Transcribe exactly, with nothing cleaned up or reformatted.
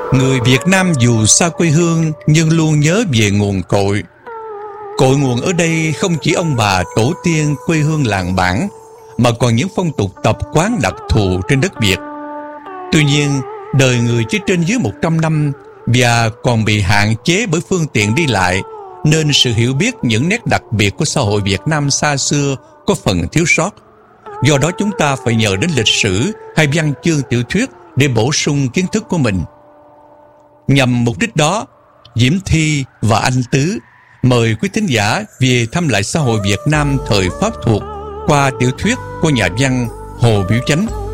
Người Việt Nam dù xa quê hương nhưng luôn nhớ về nguồn cội. Cội nguồn ở đây không chỉ ông bà tổ tiên quê hương làng bản, mà còn những phong tục tập quán đặc thù trên đất Việt. Tuy nhiên, đời người chỉ trên dưới một trăm năm và còn bị hạn chế bởi phương tiện đi lại, nên sự hiểu biết những nét đặc biệt của xã hội Việt Nam xa xưa có phần thiếu sót. Do đó chúng ta phải nhờ đến lịch sử hay văn chương tiểu thuyết để bổ sung kiến thức của mình. Nhằm mục đích đó, Diễm Thi và anh Tứ mời quý thính giả về thăm lại xã hội Việt Nam thời Pháp thuộc qua tiểu thuyết của nhà văn Hồ Biểu Chánh.